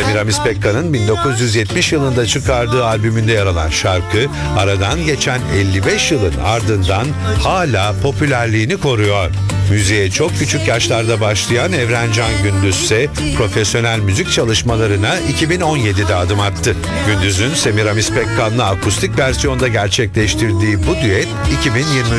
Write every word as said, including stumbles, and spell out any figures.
Semiramis Pekkan'ın bin dokuz yüz yetmiş yılında çıkardığı albümünde yer alan şarkı, aradan geçen elli beş yılın ardından hala popülerliğini koruyor. Müziğe çok küçük yaşlarda başlayan Evrencan Gündüz ise profesyonel müzik çalışmalarına iki bin on yedide adım attı. Gündüz'ün Semiramis Pekkan'la akustik versiyonda gerçekleştirdiği bu düet iki bin yirmi